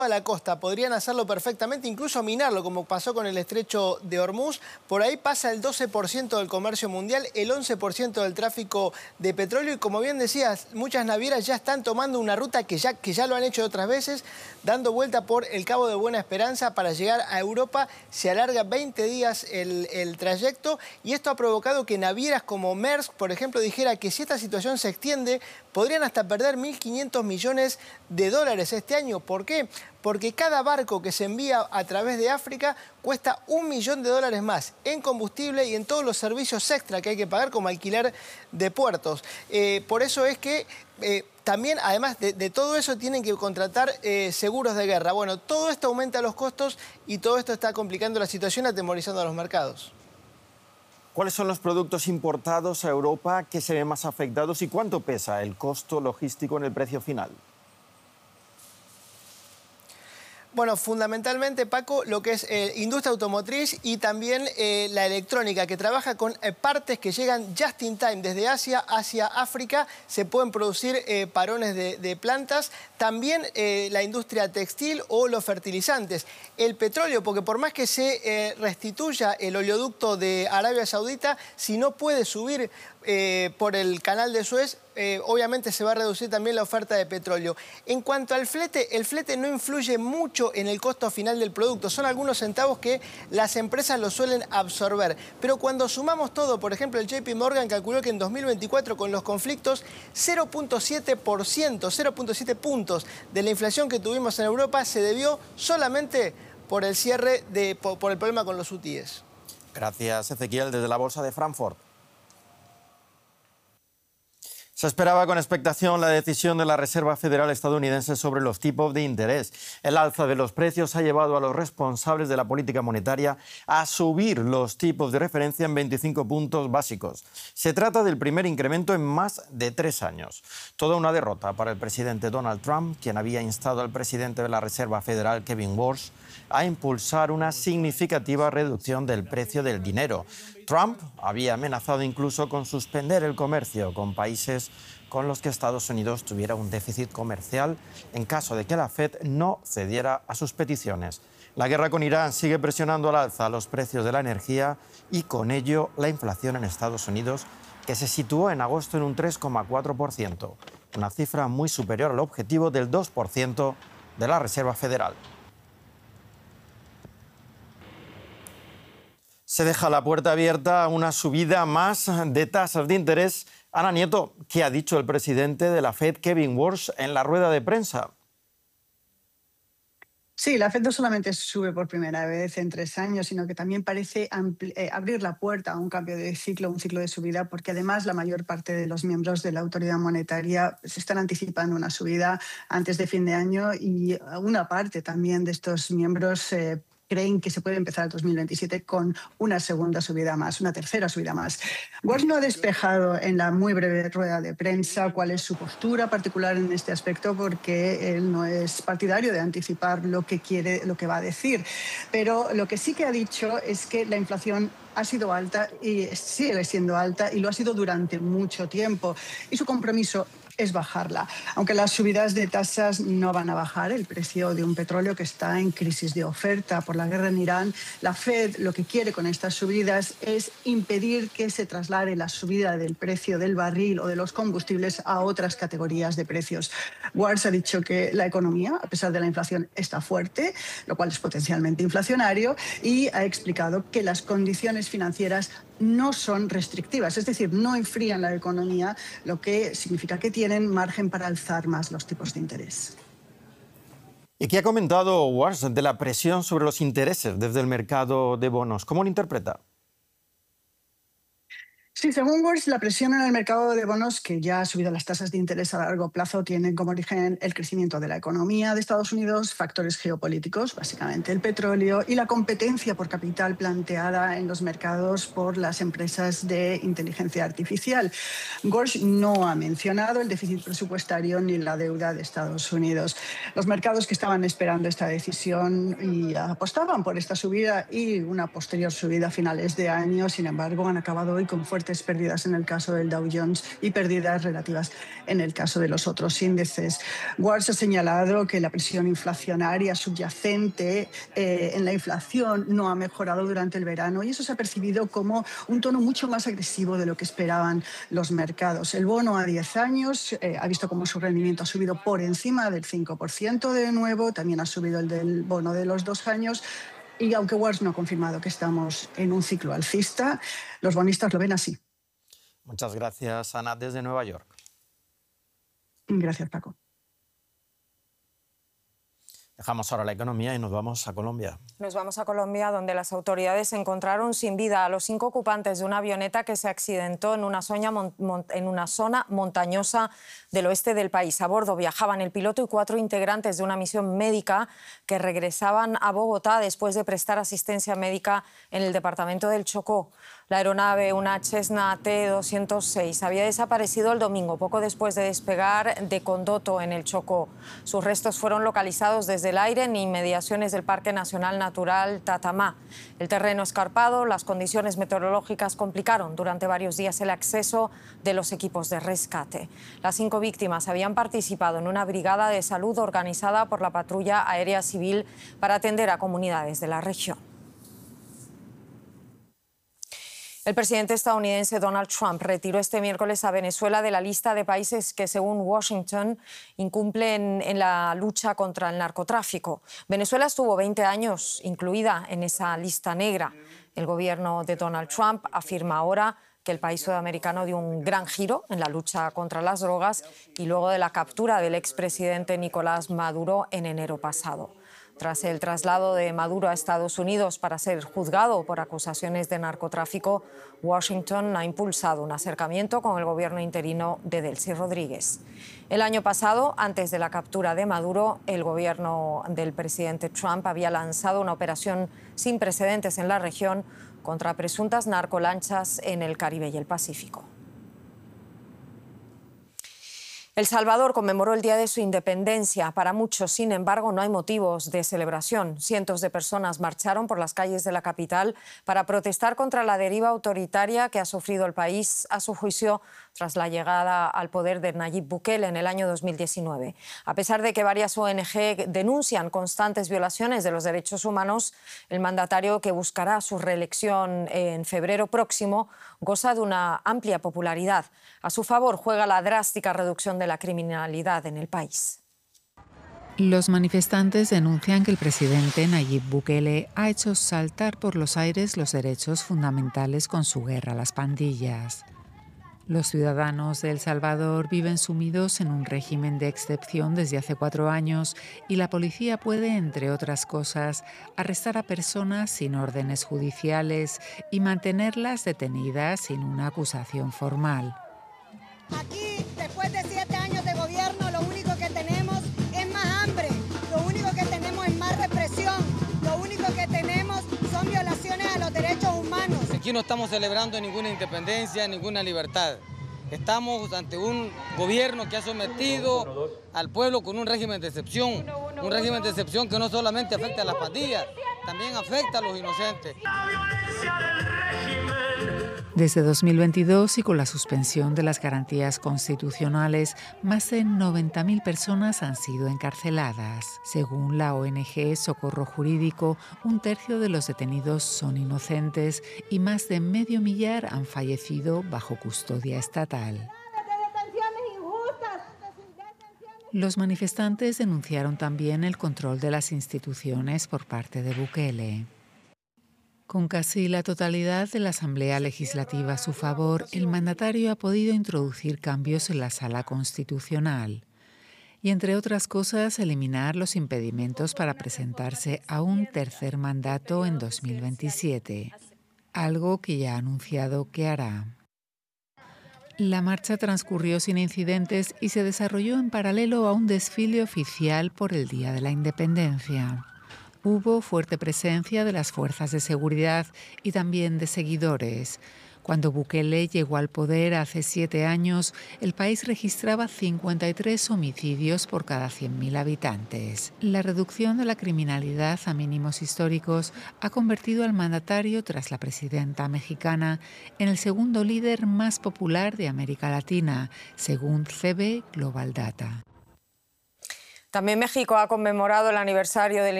a la costa podrían hacerlo perfectamente, incluso minarlo, como pasó con el estrecho de Hormuz. Por ahí pasa el 12% del comercio mundial, el 11% del tráfico de petróleo. Y como bien decías, muchas navieras ya están tomando una ruta que ya lo han hecho otras veces, dando vuelta por el Cabo de Buena Esperanza para llegar a Europa. Se alarga 20 días el trayecto y esto ha provocado que navieras como Maersk, por ejemplo, dijera que si esta situación se extiende, podrían hasta perder 1.500 millones de dólares este año. ¿Por qué? Porque cada barco que se envía a través de África cuesta $1 millón más en combustible y en todos los servicios extra que hay que pagar, como alquiler de puertos. Por eso es que también, además de todo eso, tienen que contratar seguros de guerra. Bueno, todo esto aumenta los costos y todo esto está complicando la situación, atemorizando a los mercados. ¿Cuáles son los productos importados a Europa que se ven más afectados y cuánto pesa el costo logístico en el precio final? Bueno, fundamentalmente, Paco, lo que es industria automotriz y también la electrónica, que trabaja con partes que llegan just in time desde Asia hacia África. Se pueden producir parones de plantas. También la industria textil o los fertilizantes. El petróleo, porque por más que se restituya el oleoducto de Arabia Saudita, si no puede subir por el canal de Suez, obviamente se va a reducir también la oferta de petróleo. En cuanto al flete, el flete no influye mucho en el costo final del producto. Son algunos centavos que las empresas lo suelen absorber. Pero cuando sumamos todo, por ejemplo, el JP Morgan calculó que en 2024, con los conflictos, 0,7%, 0,7 puntos de la inflación que tuvimos en Europa se debió solamente por el cierre, por el problema con los hutíes. Gracias, Ezequiel, desde la Bolsa de Frankfurt. Se esperaba con expectación la decisión de la Reserva Federal estadounidense sobre los tipos de interés. El alza de los precios ha llevado a los responsables de la política monetaria a subir los tipos de referencia en 25 puntos básicos. Se trata del primer incremento en más de 3 años. Toda una derrota para el presidente Donald Trump, quien había instado al presidente de la Reserva Federal, Kevin Walsh, a impulsar una significativa reducción del precio del dinero. Trump había amenazado incluso con suspender el comercio con países con los que Estados Unidos tuviera un déficit comercial en caso de que la Fed no cediera a sus peticiones. La guerra con Irán sigue presionando al alza los precios de la energía y con ello la inflación en Estados Unidos, que se situó en agosto en un 3,4%, una cifra muy superior al objetivo del 2% de la Reserva Federal. Se deja la puerta abierta a una subida más de tasas de interés. Ana Nieto, ¿qué ha dicho el presidente de la Fed, Kevin Walsh, en la rueda de prensa? Sí, la Fed no solamente sube por primera vez en 3 años, sino que también parece abrir la puerta a un cambio de ciclo, un ciclo de subida, porque además la mayor parte de los miembros de la autoridad monetaria se están anticipando una subida antes de fin de año y una parte también de estos miembros creen que se puede empezar el 2027 con una segunda subida más, una tercera subida más. Walsh no ha despejado en la muy breve rueda de prensa cuál es su postura particular en este aspecto, porque él no es partidario de anticipar lo que quiere, lo que va a decir. Pero lo que sí que ha dicho es que la inflación ha sido alta y sigue siendo alta y lo ha sido durante mucho tiempo. Y su compromiso es bajarla. Aunque las subidas de tasas no van a bajar el precio de un petróleo que está en crisis de oferta por la guerra en Irán, la Fed lo que quiere con estas subidas es impedir que se traslade la subida del precio del barril o de los combustibles a otras categorías de precios. Walsh ha dicho que la economía, a pesar de la inflación, está fuerte, lo cual es potencialmente inflacionario, y ha explicado que las condiciones financieras no son restrictivas, es decir, no enfrían la economía, lo que significa que tienen margen para alzar más los tipos de interés. ¿Y qué ha comentado Walsh de la presión sobre los intereses desde el mercado de bonos? ¿Cómo lo interpreta? Sí, según Walsh, la presión en el mercado de bonos, que ya ha subido las tasas de interés a largo plazo, tiene como origen el crecimiento de la economía de Estados Unidos, factores geopolíticos, básicamente el petróleo, y la competencia por capital planteada en los mercados por las empresas de inteligencia artificial. Walsh no ha mencionado el déficit presupuestario ni la deuda de Estados Unidos. Los mercados que estaban esperando esta decisión y apostaban por esta subida y una posterior subida a finales de año, sin embargo, han acabado hoy con fuertes fuertes pérdidas en el caso del Dow Jones y pérdidas relativas en el caso de los otros índices. Wars ha señalado que la presión inflacionaria subyacente en la inflación no ha mejorado durante el verano y eso se ha percibido como un tono mucho más agresivo de lo que esperaban los mercados. El bono a 10 años ha visto cómo su rendimiento ha subido por encima del 5% de nuevo, también ha subido el del bono de los 2 años. Y aunque Wars no ha confirmado que estamos en un ciclo alcista, los bonistas lo ven así. Muchas gracias, Ana, desde Nueva York. Gracias, Paco. Dejamos ahora la economía y nos vamos a Colombia. Nos vamos a Colombia, donde las autoridades encontraron sin vida a los 5 ocupantes de una avioneta que se accidentó en una zona montañosa del oeste del país. A bordo viajaban el piloto y 4 integrantes de una misión médica que regresaban a Bogotá después de prestar asistencia médica en el departamento del Chocó. La aeronave, una Cessna T-206, había desaparecido el domingo, poco después de despegar de Condoto, en el Chocó. Sus restos fueron localizados desde el aire en inmediaciones del Parque Nacional Natural Tatamá. El terreno escarpado, las condiciones meteorológicas complicaron durante varios días el acceso de los equipos de rescate. Las 5 víctimas habían participado en una brigada de salud organizada por la Patrulla Aérea Civil para atender a comunidades de la región. El presidente estadounidense Donald Trump retiró este miércoles a Venezuela de la lista de países que, según Washington, incumplen en la lucha contra el narcotráfico. Venezuela estuvo 20 años incluida en esa lista negra. El gobierno de Donald Trump afirma ahora que el país sudamericano dio un gran giro en la lucha contra las drogas y luego de la captura del expresidente Nicolás Maduro en enero pasado. Tras el traslado de Maduro a Estados Unidos para ser juzgado por acusaciones de narcotráfico, Washington ha impulsado un acercamiento con el gobierno interino de Delcy Rodríguez. El año pasado, antes de la captura de Maduro, el gobierno del presidente Trump había lanzado una operación sin precedentes en la región contra presuntas narcolanchas en el Caribe y el Pacífico. El Salvador conmemoró el día de su independencia. Para muchos, sin embargo, no hay motivos de celebración. Cientos de personas marcharon por las calles de la capital para protestar contra la deriva autoritaria que ha sufrido el país, a su juicio, tras la llegada al poder de Nayib Bukele en el año 2019. A pesar de que varias ONG denuncian constantes violaciones de los derechos humanos, el mandatario, que buscará su reelección en febrero próximo, goza de una amplia popularidad. A su favor juega la drástica reducción de la criminalidad en el país. Los manifestantes denuncian que el presidente Nayib Bukele ha hecho saltar por los aires los derechos fundamentales con su guerra a las pandillas. Los ciudadanos de El Salvador viven sumidos en un régimen de excepción desde hace 4 años y la policía puede, entre otras cosas, arrestar a personas sin órdenes judiciales y mantenerlas detenidas sin una acusación formal. Aquí, después de 7 años de gobierno, lo único que tenemos es más hambre, lo único que tenemos es más represión, lo único que tenemos son violaciones a los derechos humanos. Aquí no estamos celebrando ninguna independencia, ninguna libertad. Estamos ante un gobierno que ha sometido al pueblo con un régimen de excepción. Un régimen de excepción que no solamente afecta a las pandillas, también afecta a los inocentes. Desde 2022 y con la suspensión de las garantías constitucionales, más de 90.000 personas han sido encarceladas. Según la ONG Socorro Jurídico, 1/3 de los detenidos son inocentes y más de medio millar han fallecido bajo custodia estatal. Los manifestantes denunciaron también el control de las instituciones por parte de Bukele. Con casi la totalidad de la Asamblea Legislativa a su favor, el mandatario ha podido introducir cambios en la Sala Constitucional y, entre otras cosas, eliminar los impedimentos para presentarse a un tercer mandato en 2027, algo que ya ha anunciado que hará. La marcha transcurrió sin incidentes y se desarrolló en paralelo a un desfile oficial por el Día de la Independencia. Hubo fuerte presencia de las fuerzas de seguridad y también de seguidores. Cuando Bukele llegó al poder hace 7 años, el país registraba 53 homicidios por cada 100.000 habitantes. La reducción de la criminalidad a mínimos históricos ha convertido al mandatario, tras la presidenta mexicana, en el segundo líder más popular de América Latina, según CB Global Data. También México ha conmemorado el aniversario del